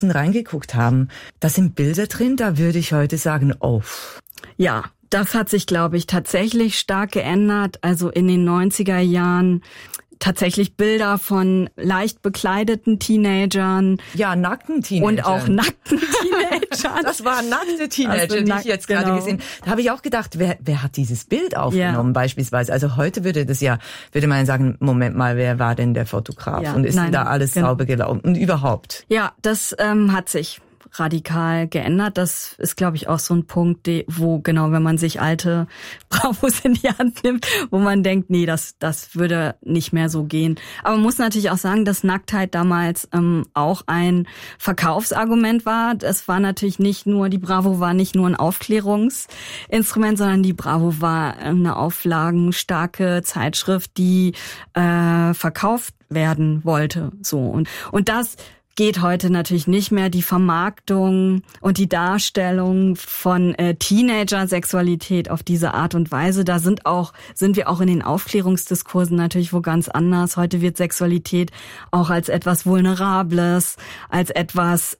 reingeguckt haben. Da sind Bilder drin, da würde ich heute sagen, oh. Ja, das hat sich, glaube ich, tatsächlich stark geändert. Also in den 90er Jahren tatsächlich Bilder von leicht bekleideten Teenagern. Ja, nackten Teenagern. Und auch nackten Teenagern. Das waren nackte Teenager, die ich jetzt gerade gesehen habe. Da habe ich auch gedacht, wer hat dieses Bild aufgenommen beispielsweise? Also heute würde man sagen, Moment mal, wer war denn der Fotograf? Und ist denn da alles sauber gelaufen? Und überhaupt? Ja, das hat sich radikal geändert. Das ist, glaube ich, auch so ein Punkt, wo genau, wenn man sich alte Bravos in die Hand nimmt, wo man denkt, nee, das würde nicht mehr so gehen. Aber man muss natürlich auch sagen, dass Nacktheit damals auch ein Verkaufsargument war. Es war natürlich die Bravo war nicht nur ein Aufklärungsinstrument, sondern die Bravo war eine auflagenstarke Zeitschrift, die verkauft werden wollte. So und das geht heute natürlich nicht mehr. Die Vermarktung und die Darstellung von Teenager-Sexualität auf diese Art und Weise, da sind wir auch in den Aufklärungsdiskursen natürlich wo ganz anders. Heute wird Sexualität auch als etwas Vulnerables, als etwas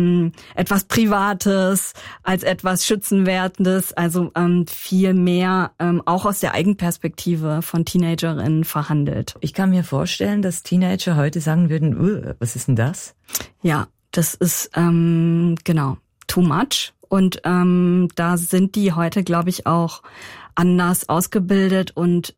Privates, als etwas Schützenwertendes, also viel mehr auch aus der Eigenperspektive von Teenagerinnen verhandelt. Ich kann mir vorstellen, dass Teenager heute sagen würden, was ist denn das? Ja, das ist genau too much und da sind die heute, glaube ich, auch anders ausgebildet und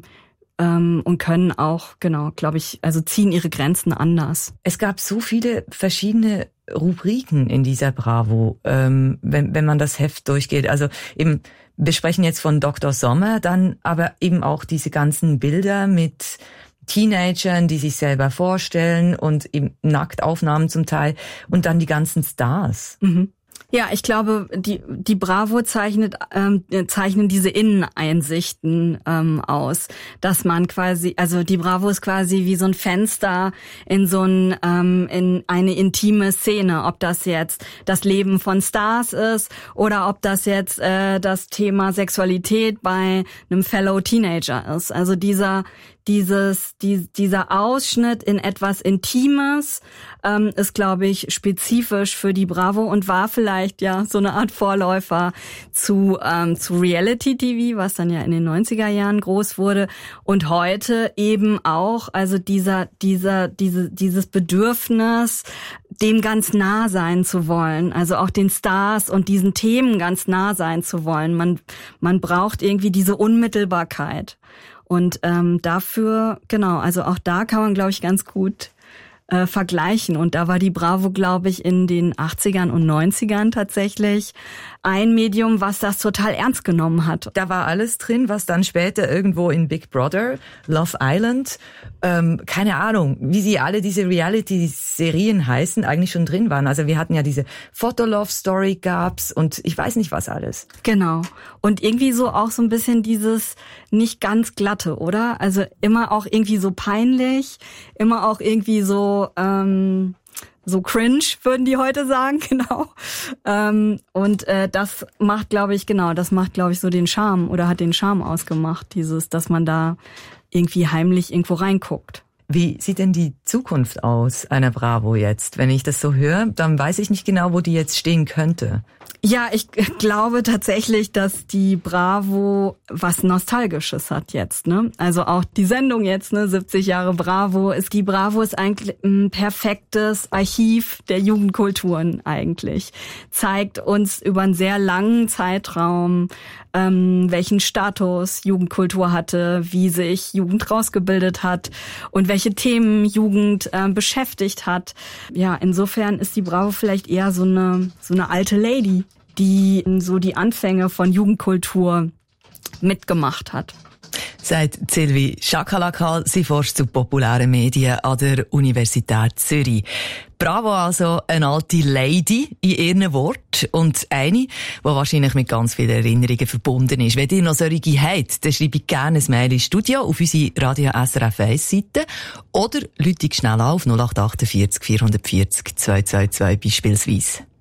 können auch, genau, glaube ich, also ziehen ihre Grenzen anders. Es gab so viele verschiedene Rubriken in dieser Bravo, wenn man das Heft durchgeht. Also eben, wir sprechen jetzt von Dr. Sommer, dann aber eben auch diese ganzen Bilder mit Teenagern, die sich selber vorstellen und eben Nacktaufnahmen zum Teil und dann die ganzen Stars. Mhm. Ja, ich glaube, die Bravo zeichnen diese Inneneinsichten aus, dass man quasi, also die Bravo ist quasi wie so ein Fenster in in eine intime Szene, ob das jetzt das Leben von Stars ist oder ob das jetzt das Thema Sexualität bei einem Fellow Teenager ist. Also dieser Ausschnitt in etwas Intimes ist, glaube ich, spezifisch für die Bravo und war vielleicht ja so eine Art Vorläufer zu Reality-TV, was dann ja in den 90er Jahren groß wurde und heute eben auch, also dieses Bedürfnis, dem ganz nah sein zu wollen, also auch den Stars und diesen Themen ganz nah sein zu wollen. Man braucht irgendwie diese Unmittelbarkeit. Und dafür, genau, also auch da kann man, glaube ich, ganz gut vergleichen. Und da war die Bravo, glaube ich, in den 80ern und 90ern tatsächlich ein Medium, was das total ernst genommen hat. Da war alles drin, was dann später irgendwo in Big Brother, Love Island, keine Ahnung, wie sie alle diese Reality-Serien heißen, eigentlich schon drin waren. Also wir hatten ja diese Fotolove-Story gab's und ich weiß nicht was alles. Genau. Und irgendwie so auch so ein bisschen dieses nicht ganz glatte, oder? Also immer auch irgendwie so peinlich, immer auch irgendwie so cringe, würden die heute sagen, genau. Und das macht, glaube ich, so den Charme oder hat den Charme ausgemacht, dass man da irgendwie heimlich irgendwo reinguckt. Wie sieht denn die Zukunft aus einer Bravo jetzt? Wenn ich das so höre, dann weiß ich nicht genau, wo die jetzt stehen könnte. Ja, ich glaube tatsächlich, dass die Bravo was Nostalgisches hat jetzt, ne? Also auch die Sendung jetzt, ne, 70 Jahre Bravo. Die Bravo ist eigentlich ein perfektes Archiv der Jugendkulturen eigentlich. Zeigt uns über einen sehr langen Zeitraum, welchen Status Jugendkultur hatte, wie sich Jugend rausgebildet hat und welche Themen Jugend beschäftigt hat. Ja, insofern ist die Bravo vielleicht eher so eine alte Lady, die so die Anfänge von Jugendkultur mitgemacht hat. Sagt Sylvie Schakalakal, sie forscht zu populären Medien an der Universität Zürich. Bravo also, eine alte Lady in ihren Worten und eine, die wahrscheinlich mit ganz vielen Erinnerungen verbunden ist. Wenn ihr noch solche habt, dann schreibe ich gerne ein Mail ins Studio auf unsere Radio SRF 1 Seite oder ruft schnell auf 0848 440 222 beispielsweise.